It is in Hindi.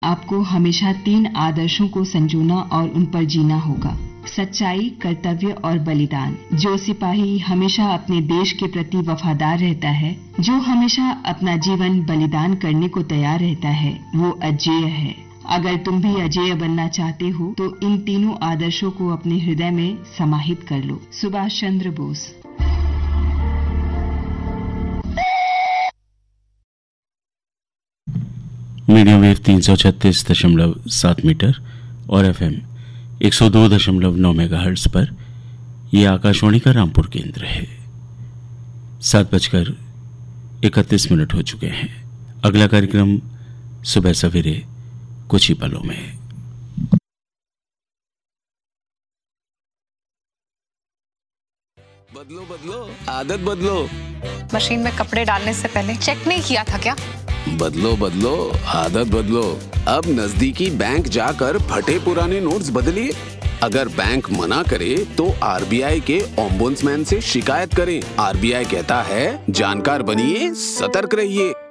आपको हमेशा 3 आदर्शों को संजोना और उन पर जीना होगा। सच्चाई, कर्तव्य और बलिदान। जो सिपाही हमेशा अपने देश के प्रति वफादार रहता है, जो हमेशा अपना जीवन बलिदान करने को तैयार रहता है, वो अजेय है। अगर तुम भी अजेय बनना चाहते हो तो इन तीनों आदर्शों को अपने हृदय में समाहित कर लो। Subhash Chandra Bose. Medium wave 336.7 metre और एफएम 102.9 मेगाहर्ट्ज पर यह आकाशवाणी का रामपुर केंद्र है। 7:31 हो चुके हैं। अगला कार्यक्रम सुबह सवेरे कुछ ही पलों में। बदलो बदलो आदत बदलो। मशीन में कपड़े डालने से पहले चेक नहीं किया था क्या? बदलो बदलो आदत बदलो। अब नजदीकी बैंक जाकर फटे पुराने नोट्स बदलिए। अगर बैंक मना करे तो आरबीआई के ओम्बुड्समैन से शिकायत करें। आरबीआई कहता है जानकार बनिए, सतर्क रहिए।